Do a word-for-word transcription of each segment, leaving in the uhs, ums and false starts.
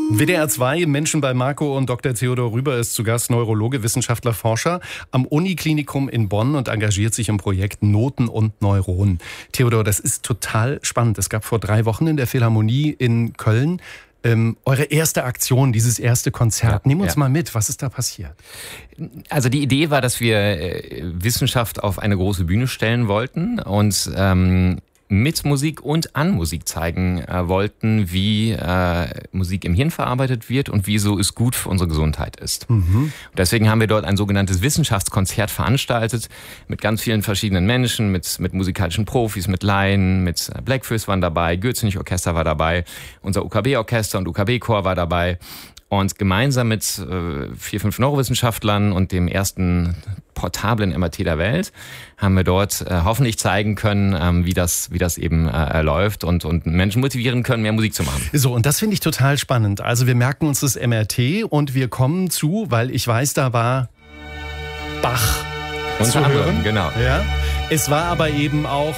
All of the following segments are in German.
W D R zwei, Menschen bei Marco, und Doktor Theodor Rüber ist zu Gast, Neurologe, Wissenschaftler, Forscher am Uniklinikum in Bonn und engagiert sich im Projekt Noten und Neuronen. Theodor, das ist total spannend. Es gab vor drei Wochen in der Philharmonie in Köln ähm, eure erste Aktion, dieses erste Konzert. Ja, Nimm uns ja. mal mit, was ist da passiert? Also die Idee war, dass wir äh, Wissenschaft auf eine große Bühne stellen wollten und ähm, mit Musik und an Musik zeigen äh, wollten, wie äh, Musik im Hirn verarbeitet wird und wieso es gut für unsere Gesundheit ist. Mhm. Und deswegen haben wir dort ein sogenanntes Wissenschaftskonzert veranstaltet mit ganz vielen verschiedenen Menschen, mit mit musikalischen Profis, mit Laien, mit Blackfoes waren dabei, Gürzenich-Orchester war dabei, unser U K B-Orchester und U K B-Chor war dabei. Und gemeinsam mit äh, vier, fünf Neurowissenschaftlern und dem ersten portablen M R T der Welt haben wir dort äh, hoffentlich zeigen können, ähm, wie das wie das eben äh, läuft und und Menschen motivieren können, mehr Musik zu machen. So, und das finde ich total spannend. Also wir merken uns das M R T und wir kommen zu, weil ich weiß, da war Bach zu hören. Genau. Ja. Es war aber eben auch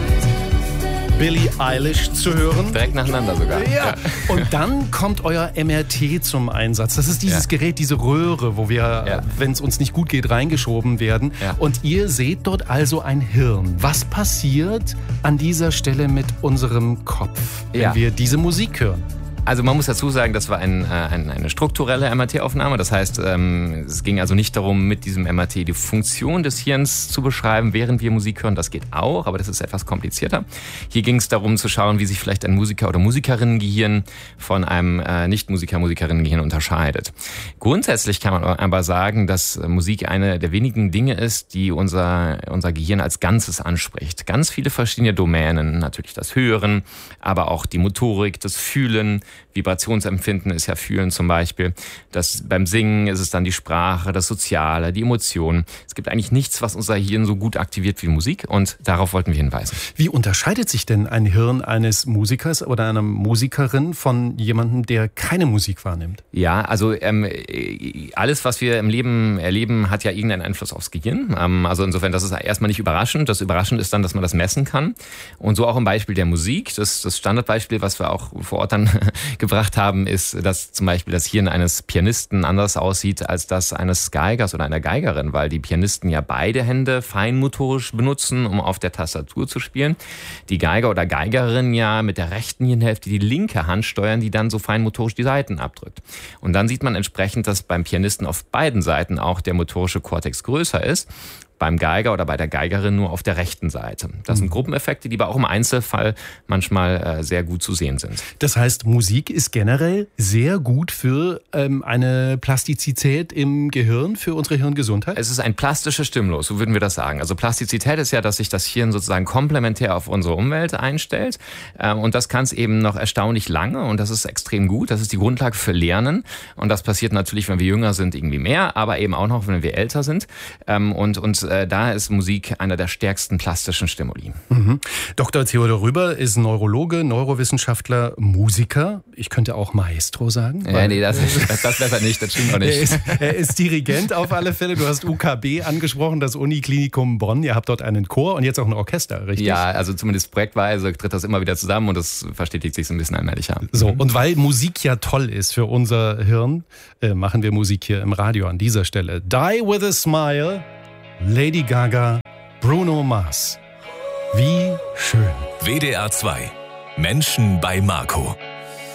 Billie Eilish zu hören. Direkt nacheinander sogar. Ja. ja. Und dann kommt euer M R T zum Einsatz. Das ist dieses ja. Gerät, diese Röhre, wo wir, ja. wenn es uns nicht gut geht, reingeschoben werden. Ja. Und ihr seht dort also ein Hirn. Was passiert an dieser Stelle mit unserem Kopf, wenn ja. wir diese Musik hören? Also man muss dazu sagen, das war ein, äh, ein, eine strukturelle M R T-Aufnahme. Das heißt, ähm, es ging also nicht darum, mit diesem M R T die Funktion des Hirns zu beschreiben, während wir Musik hören. Das geht auch, aber das ist etwas komplizierter. Hier ging es darum zu schauen, wie sich vielleicht ein Musiker- oder Musikerinnengehirn von einem äh, Nicht-Musiker-, Musikerinnengehirn unterscheidet. Grundsätzlich kann man aber sagen, dass Musik eine der wenigen Dinge ist, die unser, unser Gehirn als Ganzes anspricht. Ganz viele verschiedene Domänen, natürlich das Hören, aber auch die Motorik, das Fühlen, Vibrationsempfinden ist ja Fühlen zum Beispiel. Das, beim Singen ist es dann die Sprache, das Soziale, die Emotionen. Es gibt eigentlich nichts, was unser Hirn so gut aktiviert wie Musik, und darauf wollten wir hinweisen. Wie unterscheidet sich denn ein Hirn eines Musikers oder einer Musikerin von jemandem, der keine Musik wahrnimmt? Ja, also ähm, alles, was wir im Leben erleben, hat ja irgendeinen Einfluss aufs Gehirn. Ähm, also insofern, das ist erstmal nicht überraschend. Das Überraschend ist dann, dass man das messen kann. Und so auch im Beispiel der Musik. Das, das Standardbeispiel, was wir auch vor Ort dann gebracht haben, ist, dass zum Beispiel das Hirn eines Pianisten anders aussieht als das eines Geigers oder einer Geigerin, weil die Pianisten ja beide Hände feinmotorisch benutzen, um auf der Tastatur zu spielen. Die Geiger oder Geigerin ja mit der rechten Hirnhälfte die linke Hand steuern, die dann so feinmotorisch die Saiten abdrückt. Und dann sieht man entsprechend, dass beim Pianisten auf beiden Seiten auch der motorische Kortex größer ist. Beim Geiger oder bei der Geigerin nur auf der rechten Seite. Das sind Gruppeneffekte, die aber auch im Einzelfall manchmal äh, sehr gut zu sehen sind. Das heißt, Musik ist generell sehr gut für ähm, eine Plastizität im Gehirn, für unsere Hirngesundheit? Es ist ein plastisches Stimmlos, so würden wir das sagen. Also Plastizität ist ja, dass sich das Hirn sozusagen komplementär auf unsere Umwelt einstellt. Ähm, und das kann es eben noch erstaunlich lange, und das ist extrem gut. Das ist die Grundlage für Lernen. Und das passiert natürlich, wenn wir jünger sind, irgendwie mehr, aber eben auch noch, wenn wir älter sind. Ähm, und, und da ist Musik einer der stärksten plastischen Stimuli. Mhm. Doktor Theodor Rüber ist Neurologe, Neurowissenschaftler, Musiker. Ich könnte auch Maestro sagen. Ja, nee, das, das, das besser nicht, das stimmt auch nicht. Er ist, er ist Dirigent auf alle Fälle. Du hast U K B angesprochen, das Uniklinikum Bonn. Ihr habt dort einen Chor und jetzt auch ein Orchester, richtig? Ja, also zumindest projektweise tritt das immer wieder zusammen, und das verstetigt sich so ein bisschen allmählich. Ja. So, und weil Musik ja toll ist für unser Hirn, äh, machen wir Musik hier im Radio an dieser Stelle. Die with a Smile, Lady Gaga, Bruno Mars. Wie schön. W D R zwei. Menschen bei Marco.